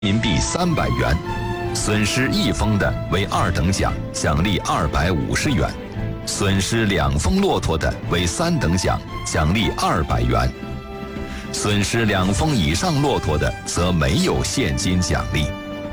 人民币300元，损失1峰的为2等奖，奖励250元；损失2峰骆驼的为3等奖，奖励200元；损失2峰以上骆驼的则没有现金奖励。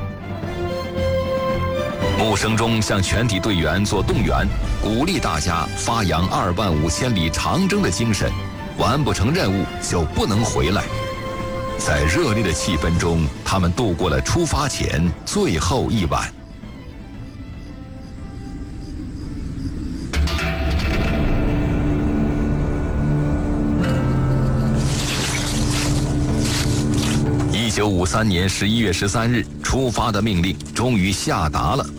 穆生中向全体队员做动员，鼓励大家发扬25000里长征的精神，完不成任务就不能回来。在热烈的气氛中，他们度过了出发前最后一晚。1953年11月13日，出发的命令终于下达了。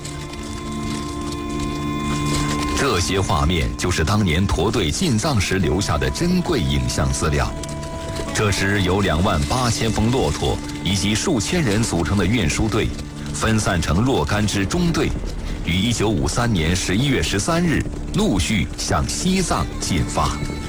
这些画面就是当年驼队进藏时留下的珍贵影像资料。这支由28000峰骆驼以及数千人组成的运输队，分散成若干支中队，于1953年11月13日陆续向西藏进发。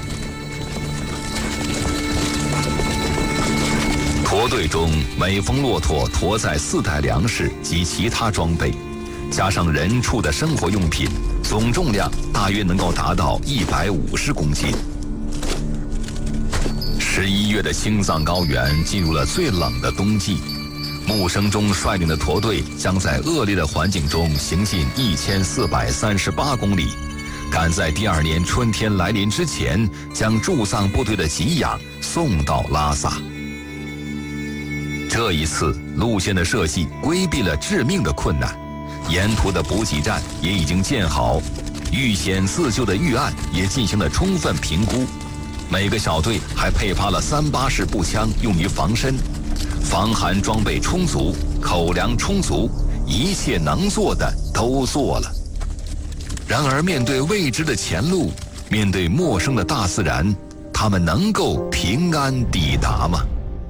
驼队中，每峰骆驼驮载4袋粮食及其他装备，加上人畜的生活用品，总重量大约能够达到150公斤。11月的青藏高原进入了最冷的冬季，穆生中率领的驼队将在恶劣的环境中行进1438公里，赶在第2年春天来临之前，将驻藏部队的给养送到拉萨。这一次路线的设计规避了致命的困难，沿途的补给站也已经建好，遇险自救的预案也进行了充分评估。每个小队还配发了380式步枪用于防身，防寒装备充足，口粮充足，一切能做的都做了。然而面对未知的前路，面对陌生的大自然，他们能够平安抵达吗？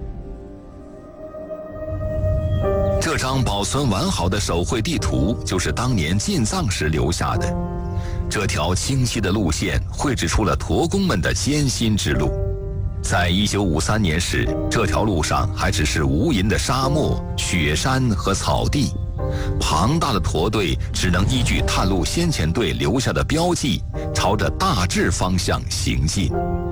这张保存完好的手绘地图就是当年进藏时留下的。这条清晰的路线绘制出了驼工们的艰辛之路。在1953年时，这条路上还只是无垠的沙漠、雪山和草地，庞大的驼队只能依据探路先遣队留下的标记，朝着大致方向行进。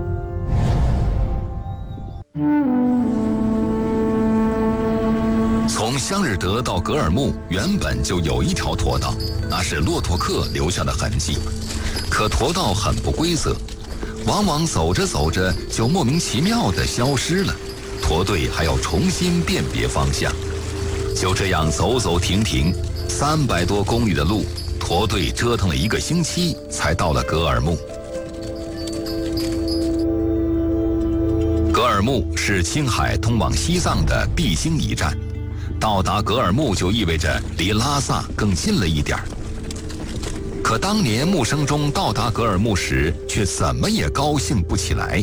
从香日德到格尔木原本就有一条驼道，那是骆驼客留下的痕迹。可驼道很不规则，往往走着走着就莫名其妙地消失了，驼队还要重新辨别方向。就这样走走停停，300多公里的路，驼队折腾了1个星期才到了格尔木。格尔木是青海通往西藏的必经一站，到达格尔木就意味着离拉萨更近了一点儿。可当年穆生中到达格尔木时，却怎么也高兴不起来。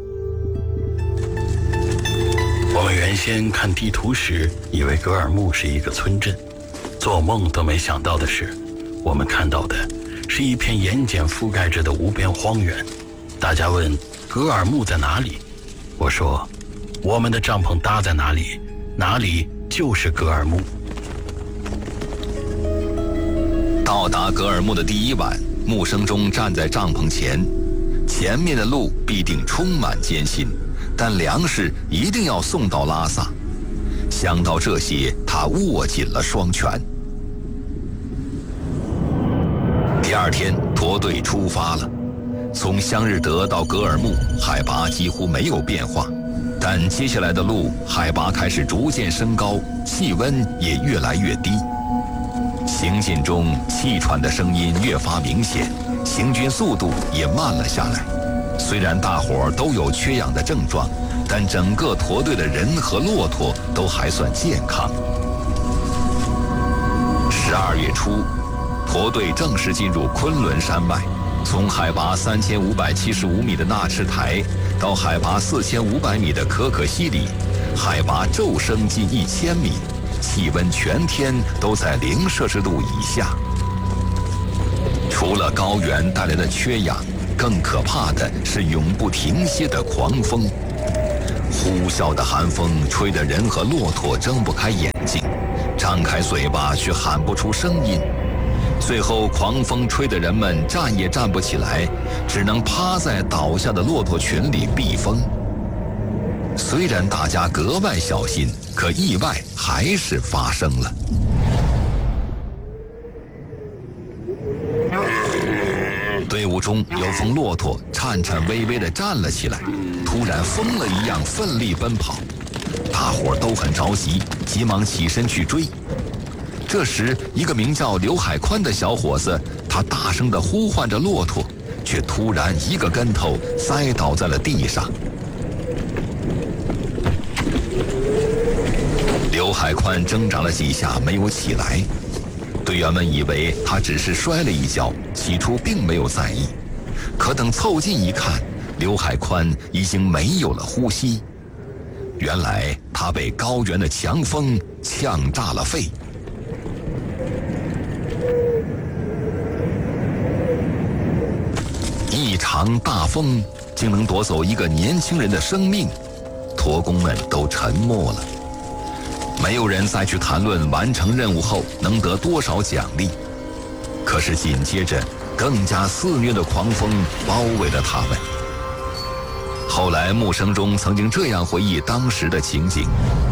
我们原先看地图时，以为格尔木是一个村镇，做梦都没想到的是，我们看到的是一片盐碱覆盖着的无边荒原。大家问格尔木在哪里？我说，我们的帐篷搭在哪里，哪里就是格尔木。 到达格尔木的第1晚，穆生中站在帐篷前，前面的路必定充满艰辛，但粮食一定要送到拉萨。想到这些，他握紧了双拳。第2天，驼队出发了。从香日德到格尔木，海拔几乎没有变化，但接下来的路海拔开始逐渐升高，气温也越来越低。行进中，气喘的声音越发明显，行军速度也慢了下来。虽然大伙儿都有缺氧的症状，但整个驼队的人和骆驼都还算健康。12月初，驼队正式进入昆仑山脉，从海拔3575米的纳赤台到海拔4500米的可可西里，海拔骤升近1000米，气温全天都在0摄氏度以下。除了高原带来的缺氧，更可怕的是永不停歇的狂风。 呼啸的寒风吹得人和骆驼睁不开眼睛，张开嘴巴却喊不出声音。最后狂风吹得人们站也站不起来，只能趴在倒下的骆驼群里避风。虽然大家格外小心，可意外还是发生了。队伍中有峰骆驼颤颤巍巍地站了起来，突然疯了一样奋力奔跑，大伙都很着急，急忙起身去追。这时，一个名叫刘海宽的小伙子，他大声地呼唤着骆驼，却突然一个跟头栽倒在了地上。刘海宽挣扎了几下没有起来，队员们以为他只是摔了一跤，起初并没有在意。可等凑近一看，刘海宽已经没有了呼吸。原来他被高原的强风呛炸了肺。一场大风竟能夺走一个年轻人的生命，驼工们都沉默了。没有人再去谈论完成任务后能得多少奖励。可是紧接着，更加肆虐的狂风包围了他们。后来穆生中曾经这样回忆当时的情景：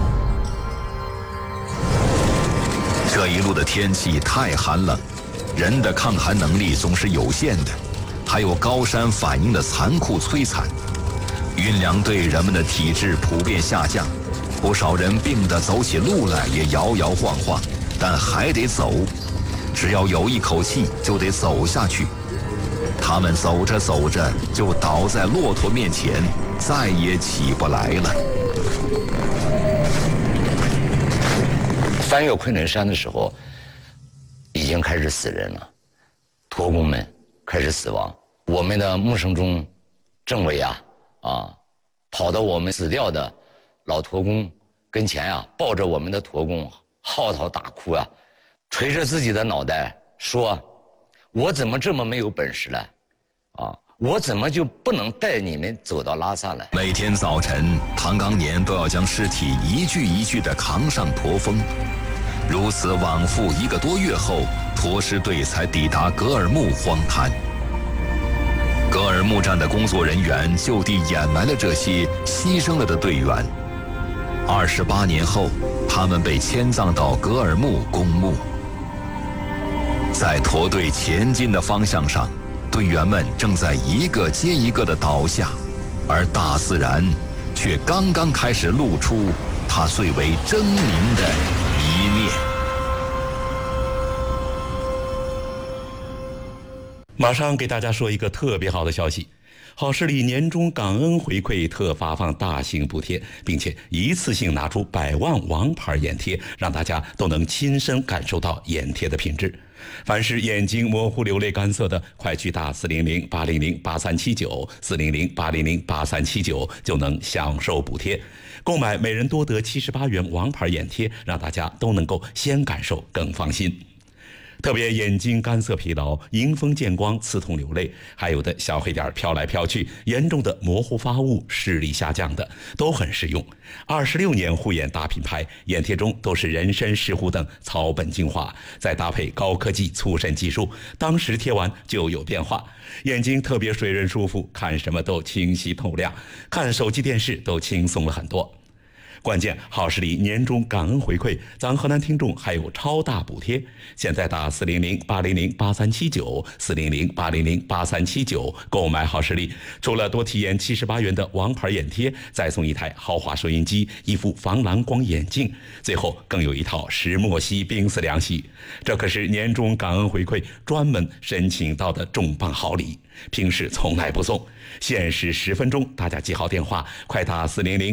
这一路的天气太寒冷，人的抗寒能力总是有限的，还有高山反应的残酷摧残。运粮队人们的体质普遍下降，不少人病得走起路来也摇摇晃晃，但还得走，只要有一口气就得走下去。他们走着走着就倒在骆驼面前，再也起不来了。 翻越昆仑山的时候，已经开始死人了，驼工们开始死亡。我们的穆生中政委跑到我们死掉的老驼工跟前抱着我们的驼工嚎啕大哭捶着自己的脑袋说：“我怎么这么没有本事了？我怎么就不能带你们走到拉萨来？” 每天早晨，唐刚年都要将尸体一具一具地扛上驼峰，如此往复1个多月后，驼尸队才抵达格尔木荒滩。格尔木站的工作人员就地掩埋了这些牺牲了的队员。28年后，他们被迁葬到格尔木公墓。在驼队前进的方向上，队员们正在一个接一个的倒下，而大自然却刚刚开始露出它最为狰狞的一面。 马上给大家说一个特别好的消息，好视力年终感恩回馈特发放大型补贴，并且一次性拿出100万王牌眼贴，让大家都能亲身感受到眼贴的品质。凡是眼睛模糊流泪干涩的，快去打400-800-8379，400-800-8379就能享受补贴。购买每人多得78元王牌眼贴，让大家都能够先感受更放心。特别眼睛干涩疲劳、迎风见光、刺痛流泪，还有的小黑点飘来飘去，严重的模糊发物、视力下降的，都很实用。26年护眼大品牌，眼贴中都是人参、石斛等草本精华，再搭配高科技促渗技术，当时贴完就有变化，眼睛特别水润舒服，看什么都清晰透亮，看手机电视都轻松了很多。关键好视力年终感恩回馈，咱河南听众还有超大补贴。现在打400-800-8379，400-800-8379购买好视力，除了多体验78元的王牌眼贴，再送一台豪华收音机、一副防蓝光眼镜，最后更有一套石墨烯冰丝凉席。这可是年终感恩回馈专门申请到的重磅好礼，平时从来不送，限时10分钟，大家记好电话，快打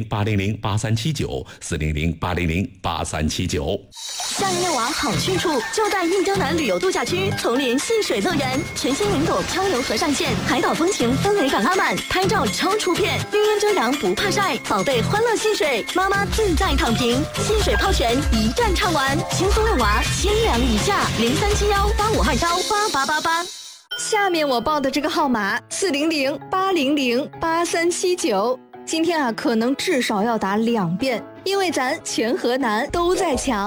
400-800-8379，400-800-8379。 夏日恋娃好去处就在印洲南旅游度假区丛林戏水乐园，全新云朵漂流河上线，海岛风情氛围感拉满，拍照超出片，绿荫遮阳不怕晒，宝贝欢乐戏水，妈妈自在躺平，戏水泡泉一站唱完，轻松遛娃，千两以下，037185218888。 下面我报的这个号码400-800-8379。 今天啊，可能至少要打2遍，因为咱钱和难都在抢。